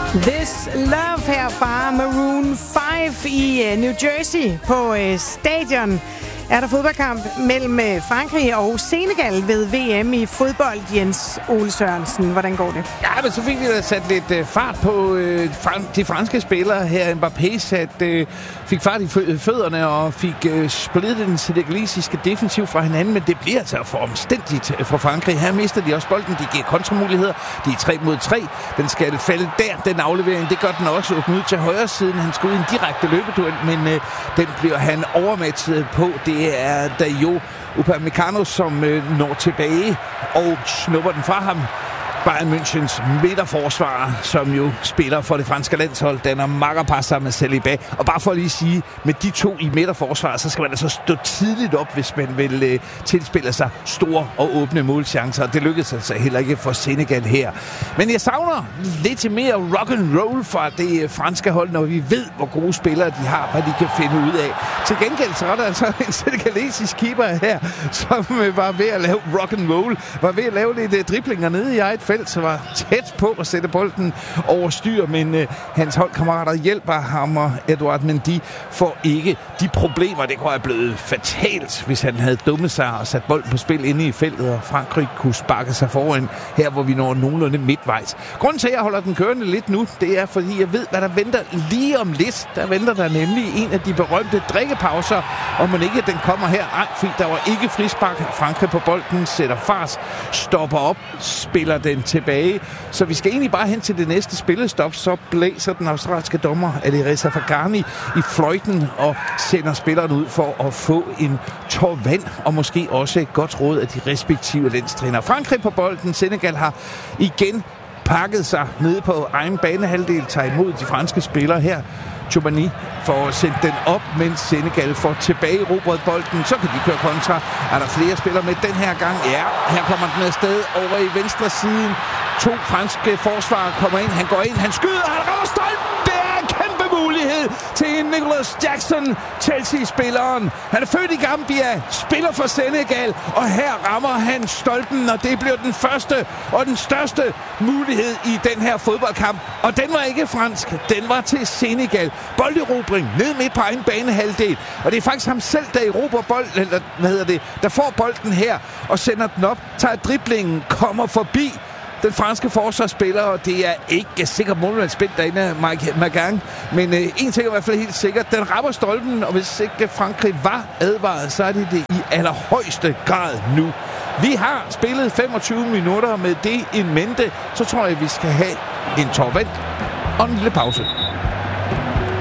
This Love her fra Maroon 5 i New Jersey på stadion. Er der fodboldkamp mellem Frankrig og Senegal ved VM i fodbold, Jens Ole Sørensen? Hvordan går det? Ja, men så fik vi da sat lidt fart på de franske spillere her. Mbappé fik fart i fødderne og fik splittet den senegalesiske defensiv fra hinanden, men det bliver altså for omstændigt for Frankrig. Her mister de også bolden, de giver kontramuligheder. De er 3 mod 3. Den skal falde der, den aflevering. Det gør den også åbnet ud til højre siden. Han skal ud i en direkte løbeduel, men den bliver han overmatchet på. Det er Dayot Upamecano, som når tilbage og snupper den fra ham. Bayern Münchens midterforsvarer, som jo spiller for det franske landshold, danner makkerpar sammen med Saliba. Og bare for at lige sige, med de to i midterforsvaret, så skal man altså stå tidligt op, hvis man vil tilspille sig store og åbne målchancer. Det lykkedes altså heller ikke for Senegal her. Men jeg savner lidt mere rock and roll fra det franske hold, når vi ved, hvor gode spillere de har, hvad de kan finde ud af. Til gengæld så er der altså en senegalesisk keeper her, som var ved at lave rock and roll, var ved at lave lidt driblinger nede i eget felt, så var tæt på at sætte bolden over styr, men hans holdkammerater hjælper ham, og Edouard Mendy får ikke de problemer. Det kunne have blevet fatalt, hvis han havde dummet sig og sat bolden på spil inde i feltet, og Frankrig kunne sparke sig foran her, hvor vi når nogenlunde midtvejs. Grunden til, at jeg holder den kørende lidt nu, det er, fordi jeg ved, hvad der venter lige om lidt. Der venter der nemlig en af de berømte drikkepauser, og man ikke den kommer her. Ej, fordi der var ikke frispark. Frankrig på bolden sætter fart, stopper op, spiller den tilbage. Så vi skal egentlig bare hen til det næste spillestop, så blæser den australske dommer Alireza Fagani i fløjten og sender spilleren ud for at få en tår vand, og måske også et godt råd af de respektive landstrænere. Frankrig på bolden. Senegal har igen pakket sig nede på egen banehalvdel, tager imod de franske spillere her. Tchouameni får sendt den op, mens Senegal får tilbage erobret bolden. Så kan de køre kontra. Er der flere spillere med den her gang? Ja, her kommer den afsted over i venstre siden. 2 franske forsvarer kommer ind. Han går ind, han skyder, han rammer stolpen. Det er en kæmpe mulighed til Nicholas Jackson, Chelsea-spilleren. Han er født i Gambia, spiller for Senegal, og her rammer han stolpen, og det bliver den første og den største mulighed i den her fodboldkamp. Og den var ikke fransk, den var til Senegal. Bolderobring ned midt på egen banehalvdel, og det er faktisk ham selv, der erobrer bolden, eller der får bolden her og sender den op, tager driblingen, kommer forbi den franske forsvarsspiller, og det er ikke sikkert målmandsspil derinde, Mike Magang. Men en ting er i hvert fald helt sikkert, den rammer stolpen, og hvis ikke Frankrig var advaret, så er det i allerhøjeste grad nu. Vi har spillet 25 minutter med det in mente, så tror jeg, vi skal have en tår vand og en lille pause.